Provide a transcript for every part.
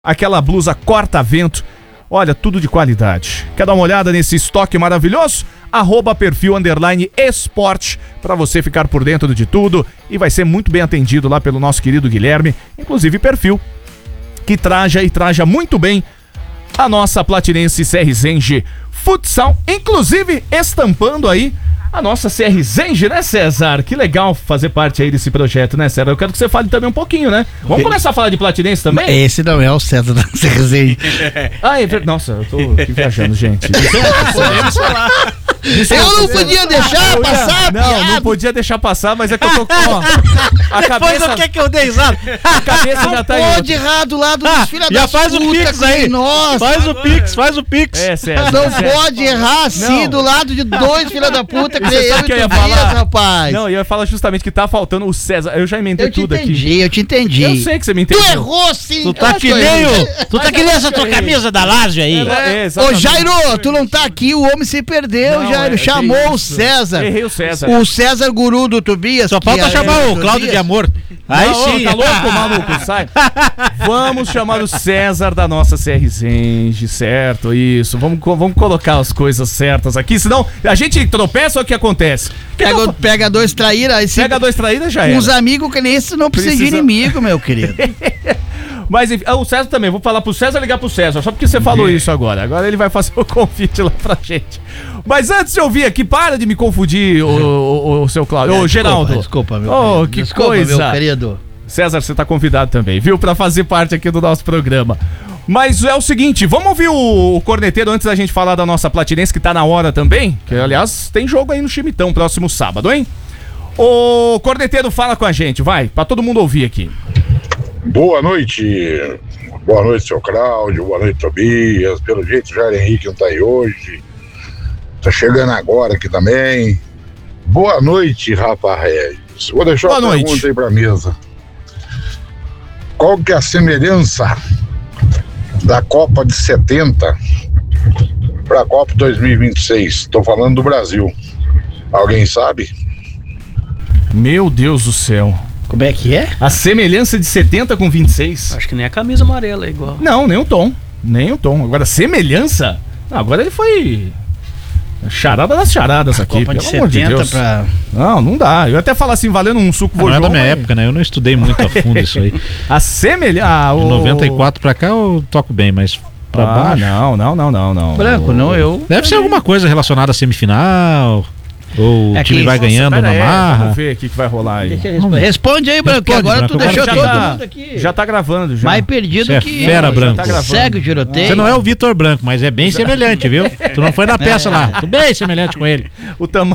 aquela blusa corta-vento. Olha, tudo de qualidade. Quer dar uma olhada nesse estoque maravilhoso? @perfil_esporte para você ficar por dentro de tudo e vai ser muito bem atendido lá pelo nosso querido Guilherme, inclusive perfil que traja muito bem a nossa platinense CR Zengi Futsal, inclusive estampando aí a nossa CR Zengi, né, César? Que legal fazer parte aí desse projeto, né, César? Eu quero que você fale também um pouinho, né? Vamos começar a falar de platinense também? Esse não é o César da CR Zengi. Nossa, eu tô aqui viajando, gente. Podemos falar. Eu não podia deixar passar, Não podia deixar passar, mas é que eu tô com a cabeça... Depois o que eu dei risada? A cabeça já tá aí. Pode errar do lado dos filhos da Já faz o Pix aí. Nossa. Faz o Pix. É, César. Não pode errar assim do lado de dois filhos da puta que Você sabe eu que eu e ia tu falar? rapaz. Não, eu ia falar justamente que tá faltando o César. Eu já emendei tudo aqui. Eu te entendi. Eu sei que você me Tu entendeu. errou sim. Tu tá que nem essa tua camisa da Laje aí. Ô Jairo, tu não tá aqui, o homem se perdeu, Não, Jairo. Chamou o César. Errei o César. O César Guru do Tobias. Só falta chamar o Cláudio de Amor. Aí Não, sim. tá louco, maluco? Sai. Vamos chamar o César da nossa CR Zengi, certo? Isso. Vamos colocar as coisas certas aqui, senão a gente tropeça ou o que acontece? Pega dois traíras. Pega dois traíras, já era. Uns amigos que nem esse não precisa de inimigo, meu querido. Mas enfim, o César também, vou falar pro César, ligar pro César, só porque você falou isso agora. Agora ele vai fazer o convite lá pra gente. Mas antes de eu vir aqui, para de me confundir, o seu Cláudio. Ô, Geraldo. Desculpa, meu querido. Que desculpa, coisa. meu querido. César, você tá convidado também, viu? Pra fazer parte aqui do nosso programa. Mas é o seguinte, vamos ouvir o corneteiro antes da gente falar da nossa platinense, que tá na hora também. Que, aliás, tem jogo aí no Chimitão, próximo sábado, hein? O corneteiro fala com a gente, vai, pra todo mundo ouvir aqui. Boa noite, seu Cláudio, boa noite, Tobias. Pelo jeito, o Jair Henrique não tá aí hoje. Tá chegando agora aqui também. Boa noite, rapaz. Vou deixar uma pergunta aí pra mesa. Qual que é a semelhança da Copa de 70 pra Copa 2026? Tô falando do Brasil. Alguém sabe? Meu Deus do céu. Como é que é? A semelhança de 70 com 26. Acho que nem a camisa amarela é igual. Não, nem o tom. Agora, semelhança? Não, agora ele foi... charada das charadas aqui, Copa pelo de amor de 70 Deus. pra... Não dá. Eu até falo assim, valendo um suco Não é da minha época, né? Eu não estudei muito a fundo isso aí. A semelhança... De 94 pra cá eu toco bem, mas pra baixo... Não. Branco, não, eu... Deve ser alguma coisa relacionada à semifinal... Ou o time vai ganhando na marra. Vamos ver o que vai rolar aí. Responde aí, Branco, que agora tu deixou todo mundo aqui. Já tá gravando, já. Mais perdido Você é que... fera, Branco. Tá Segue o tiroteio. Você não é o Vitor Branco, mas é bem semelhante, viu? Tu não foi na peça lá. Tu bem semelhante com ele. O tamanho...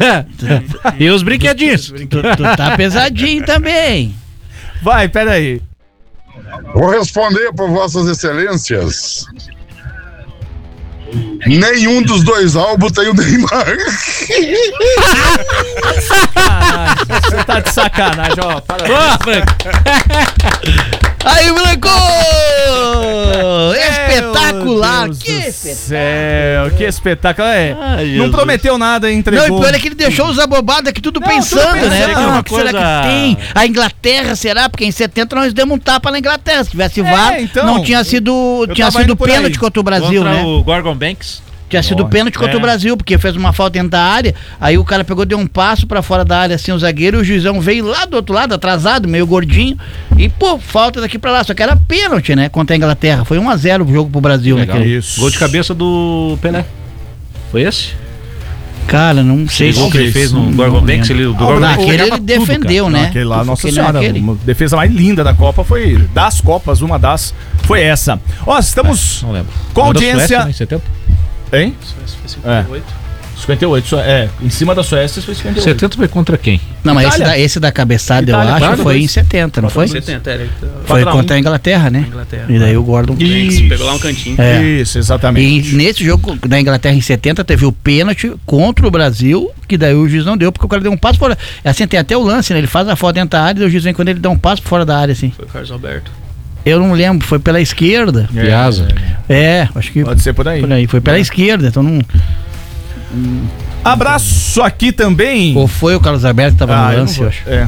E os brinquedinhos. Tu tá pesadinho também. Vai, peraí. Vou responder para vossas excelências. Nenhum dos dois álbuns tem o Neymar. Você tá de sacanagem, ó. Para. Aí, Branco! Espetacular! Que espetáculo! Que espetáculo. Ai, Não Jesus. prometeu nada, hein, entregou. Não, e pior é que ele deixou os abobados aqui tudo pensando, né? pensando, uma O que será coisa- que tem? A Inglaterra, será? Porque em 70 nós demos um tapa na Inglaterra. Se tivesse VAR, então. não tinha sido, Eu tinha tava sido indo por pênalti aí. contra o Brasil, Contra né? o Gordon Banks. Tinha sido pênalti contra o Brasil, porque fez uma falta dentro da área, aí o cara pegou, deu um passo pra fora da área, assim, o zagueiro, e o juizão veio lá do outro lado, atrasado, meio gordinho, e, pô, falta daqui pra lá, só que era pênalti, né, contra a Inglaterra, foi 1-0 o jogo pro Brasil, Legal. naquele. Isso. Gol de cabeça do Pelé. Foi esse? Cara, não sei Esse gol que ele fez no não Gordon lembro. Banks, do Não, Gordon Banks aquele jogava ele defendeu, Não, né? aquele lá, nossa Aquele senhora, aquele. uma defesa mais linda da Copa foi das Copas, uma das foi essa. Ó, estamos Não lembro. com Era da audiência... Suécia, né, em 70? Hein? Foi 58. 58, em cima da Suécia foi 58. 70 foi contra quem? Não, mas Itália. esse da cabeçada, Itália, eu acho, claro, foi dois. em 70, não foi? 70, era. Foi 4-1. contra a Inglaterra, né? Inglaterra. E daí o Gordon... Isso. Pegou lá um cantinho. É. Isso, exatamente. E nesse jogo da Inglaterra em 70 teve o pênalti contra o Brasil, que daí o juiz não deu, porque o cara deu um passo fora. Assim, tem até o lance, né? Ele faz a falta dentro da área e o juiz vem quando ele dá um passo fora da área, assim. Foi o Carlos Alberto. Eu não lembro, foi pela esquerda. Piazza. Acho que Pode ser por aí. foi pela esquerda, então não... Abraço aqui também. Ou foi o Carlos Alberto que tava no eu não lance, vou- eu acho. é.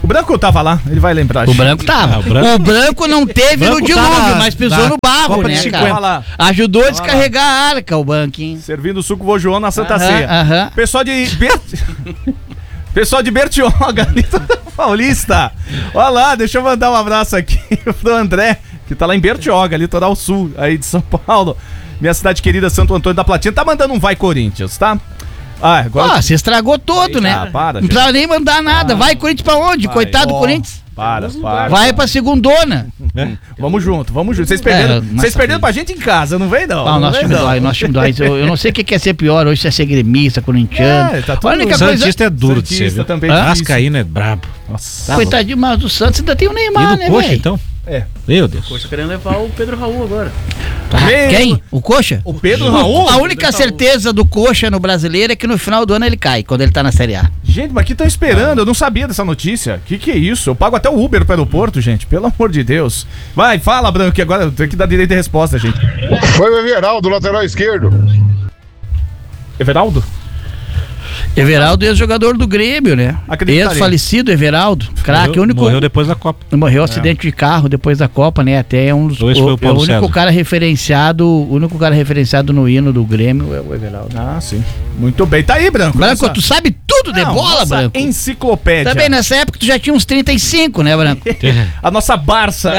Branco tava lá, ele vai lembrar. O Branco tava. O Branco não teve no dilúvio, mas pisou no barro, Copa né, de cara? 50. Ajudou a descarregar a arca, o Banquinho. Servindo suco Vojoão na Santa Ceia. Pessoal de Pessoal de Bertioga, ali toda Paulista. Olha lá, deixa eu mandar um abraço aqui pro André, que tá lá em Bertioga, litoral sul, aí de São Paulo. Minha cidade querida, Santo Antônio da Platina. Tá mandando um vai Corinthians, tá? Agora... você estragou todo, né? Para, não precisava nem mandar nada. Vai, Corinthians, pra onde? Vai. Coitado do Corinthians. Para. Vai pra segundona. Vamos junto. Vocês perderam pra gente em casa, não vem não. Nosso time dói. Eu não sei o que é ser pior hoje, se é ser gremista, corintiano. Tá a única Santista é duro de ser, viu? também. Vascaíno é brabo. Nossa. Coitadinho, mas do Santos ainda tem o Neymar, né, Coxa, velho? então? É. Meu Deus. Coxa querendo levar o Pedro Raul agora. Quem? O Coxa? O Pedro Raul? A única certeza do Coxa no Brasileiro é que no final do ano ele cai, quando ele tá na Série A. Gente, mas aqui estão esperando, eu não sabia dessa notícia. Que é isso? Eu pago até o Uber pro aeroporto, gente, pelo amor de Deus. Vai, fala, Branco, que agora eu tenho que dar direito de resposta, gente. Foi o Everaldo, lateral esquerdo. Everaldo? Everaldo, ex-jogador do Grêmio, né? Ex-falecido Everaldo, craque, único. Morreu depois da Copa. Morreu acidente de carro depois da Copa, né? Até é um dos o único cara referenciado, no hino do Grêmio é o Everaldo. Ah, sim. Muito bem. Tá aí, Branco. Branco, tu sabe tudo de bola, Branco. Enciclopédia. Também nessa época tu já tinha uns 35, né, Branco? A nossa Barça.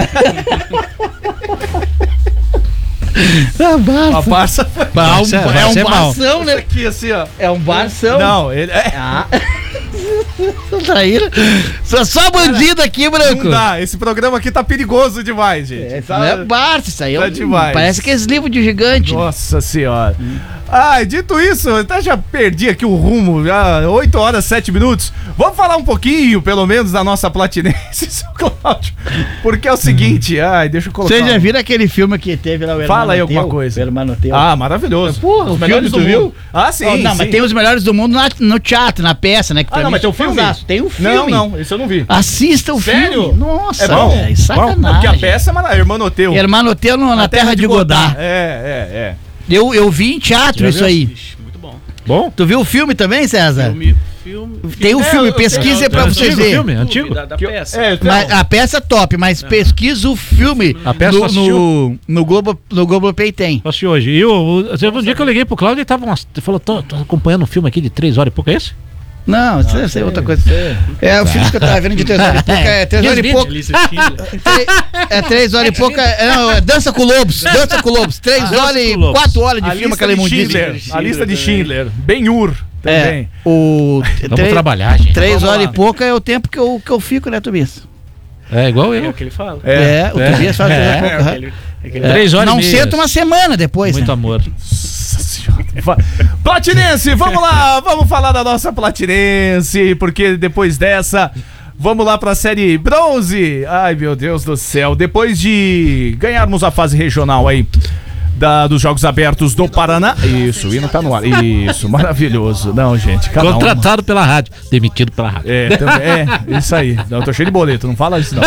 A Barça. É um Barção, né? Aqui, assim, ó. É um Barção. Não, ele é. Traíra. Só bandido aqui, Branco. Não dá, esse programa aqui tá perigoso demais, gente. Não é Barça, isso aí tá demais. Parece aqueles livros de gigante. Nossa senhora. Dito isso, eu até já perdi aqui o rumo, já 8 horas, 7 minutos. Vamos falar um pouquinho, pelo menos, da nossa platinense, seu Cláudio. Porque é o seguinte, deixa eu colocar. Vocês já viram aquele filme que teve lá, o Fala aí alguma coisa. Maravilhoso. Porra, os melhores do mundo. Sim. Não, mas tem os melhores do mundo no teatro, na peça, né? Que não, mas tem um filme? Tem um filme. Não, esse eu não vi. Assista o Sério? filme. Nossa, é bom? Véio, sacanagem. Porque a peça é Hermanoteu. Hermanoteu na terra de Godard. É. Eu vi em teatro isso aí. Ixi, muito bom. Bom? Tu viu o filme também, César? Tem um filme, pesquisa pra vocês verem. Filme antigo? Da peça. Mas a peça é top, mas pesquisa o filme. A peça no Globoplay tem. Assisti hoje. E um dia que eu liguei pro Cláudio, ele falou, tô acompanhando um filme aqui de 3 horas e pouco, é esse? Não, isso é outra coisa. É o filme que eu tava vendo de 3 horas e pouco. É 3 horas e pouco. É 3 horas e pouco. É Dança com Lobos. 3 horas e 4 horas de filme, aquela imundícia. A lista de Schindler. Ben-Hur também. Vamos trabalhar, gente. 3 horas e pouco é o tempo que eu fico, né, Tobias? É igual eu. É o que ele fala. O Tobias faz 3 horas e pouco. 3 horas não e meia. senta uma semana depois. Muito amor. Nossa senhora. Platinense, vamos lá, vamos falar da nossa Platinense, porque depois dessa, vamos lá pra série bronze. Ai, meu Deus do céu, depois de ganharmos a fase regional aí dos Jogos Abertos do Paraná. Isso, o hino tá no ar. Isso, maravilhoso. Não, gente, contratado pela rádio, demitido pela rádio. Isso aí. Não, eu tô cheio de boleto, não fala isso não.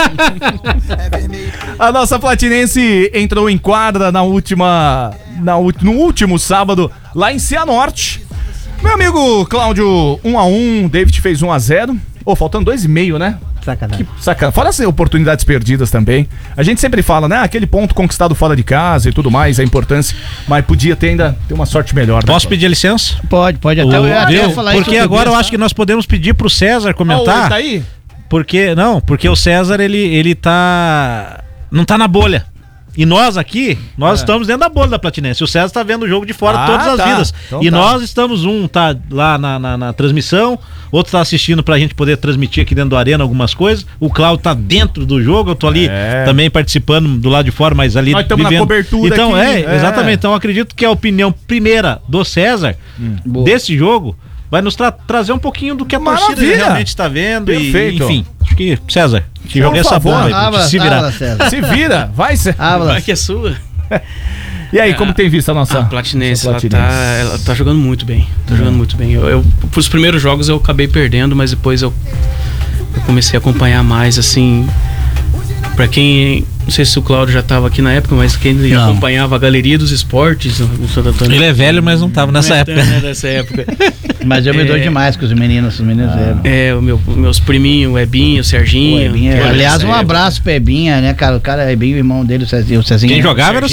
A nossa Platinense entrou em quadra no último sábado, lá em Cianorte. Meu amigo Cláudio, 1-1, David fez 1-0. Faltando 2,5, né? Sacanagem. Fora as oportunidades perdidas também. A gente sempre fala, né? Aquele ponto conquistado fora de casa e tudo mais, a importância. Mas podia ainda ter uma sorte melhor. Posso pedir licença? Pode até falar isso. Porque agora eu acho que nós podemos pedir pro César comentar. Ele tá aí? Porque o César, ele tá... Não tá na bolha. E nós aqui, estamos dentro da bolha da Platinense. O César tá vendo o jogo de fora todas as vidas. Então nós estamos, tá lá na transmissão, outro tá assistindo pra gente poder transmitir aqui dentro do Arena algumas coisas. O Cláudio tá dentro do jogo, eu tô ali também participando do lado de fora, mas ali nós estamos na cobertura então, aqui. Exatamente. Então acredito que a opinião primeira do César desse jogo vai nos trazer um pouquinho do que a torcida realmente está vendo. Perfeito. Enfim, acho que, César, te joguei essa bola aí, se virar. Se vira, vai ser. Vai que é sua. E aí, como tem visto a nossa Platinense? Ela tá jogando muito bem. Jogando muito bem. Pros primeiros jogos eu acabei perdendo, mas depois eu comecei a acompanhar mais, assim. Pra quem não sei se o Cláudio já estava aqui na época, mas quem acompanhava a Galeria dos Esportes no Santo Antônio. Ele é velho, mas não estava nessa época. Nessa época. Mas eu me dou demais com os meninos Meus priminhos, o Ebinho, o Serginho. Aliás, um abraço pro Ebinha, né, cara? O cara é bem o irmão dele, o Cezinho. Quem jogava era o